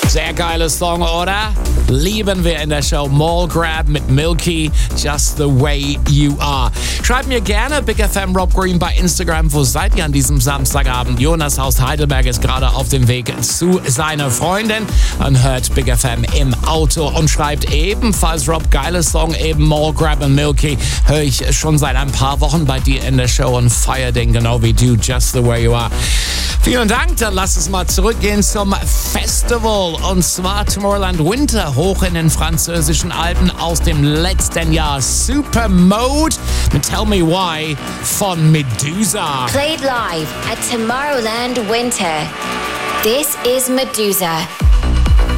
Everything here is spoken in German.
Sehr geiler Song, oder? Lieben wir in der Show. Mall Grab mit Milky, Just the Way You Are. Schreibt mir gerne Big FM Rob Green bei Instagram. Wo seid ihr an diesem Samstagabend? Jonas aus Heidelberg ist gerade auf dem Weg zu seiner Freundin und hört Big FM im Auto und schreibt ebenfalls Rob, geiler Song, eben Mall Grab und Milky. Höre ich schon seit ein paar Wochen bei dir in der Show und feier den genau wie du, Just the Way You Are. Vielen Dank, dann lass uns mal zurückgehen zum Festival und zwar Tomorrowland Winter hoch in den französischen Alpen aus dem letzten Jahr. Supermode mit Tell Me Why von Medusa. Played live at Tomorrowland Winter. This is Medusa.